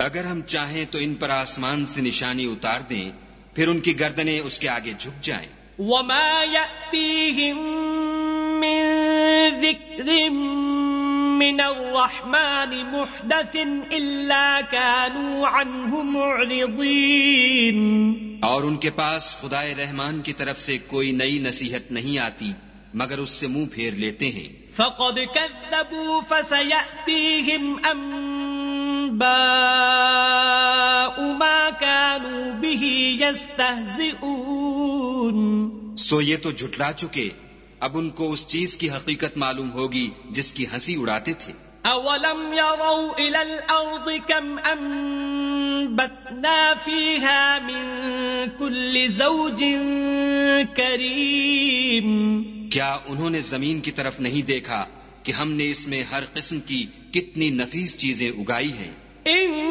اگر ہم چاہیں تو ان پر آسمان سے نشانی اتار دیں، پھر ان کی گردنیں اس کے آگے جھک جائیں۔ وما يأتيهم من ذكر من الرحمن محدث إلا كانوا عنه معرضين۔ اور ان کے پاس خدائے رحمان کی طرف سے کوئی نئی نصیحت نہیں آتی مگر اس سے منہ پھیر لیتے ہیں۔ فقد كذبوا فسيأتيهم أنباء ما كانوا به يستهزئون۔ سو یہ تو جھٹلا چکے، اب ان کو اس چیز کی حقیقت معلوم ہوگی جس کی ہنسی اڑاتے تھے۔ اولم يروا الى الارض كم انبتنا فيها من كل زوج كريم۔ کیا انہوں نے زمین کی طرف نہیں دیکھا کہ ہم نے اس میں ہر قسم کی کتنی نفیس چیزیں اگائی ہیں؟